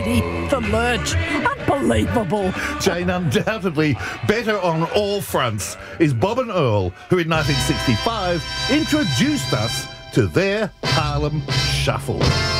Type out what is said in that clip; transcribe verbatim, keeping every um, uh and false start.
Eddie, the Lurch. Unbelievable. Jane, undoubtedly better on all fronts is Bob and Earl, who in nineteen sixty-five introduced us to their Harlem Shuffle.